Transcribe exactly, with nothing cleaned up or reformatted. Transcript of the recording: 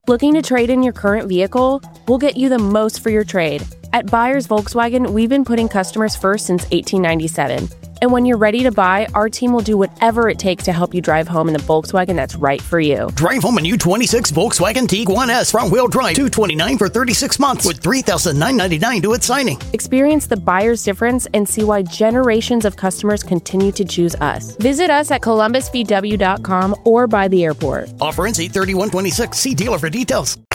Looking to trade in your current vehicle? We'll get you the most for your trade. At Buyers Volkswagen, we've been putting customers first since eighteen ninety-seven. And when you're ready to buy, our team will do whatever it takes to help you drive home in the Volkswagen that's right for you. Drive home a new twenty-six Volkswagen Tiguan S front-wheel drive, two hundred twenty-nine dollars for thirty-six months with three thousand nine hundred ninety-nine dollars to its signing. Experience the buyer's difference and see why generations of customers continue to choose us. Visit us at columbus v w dot com or by the airport. Offer ends eight thirty-one twenty-six. See dealer for details.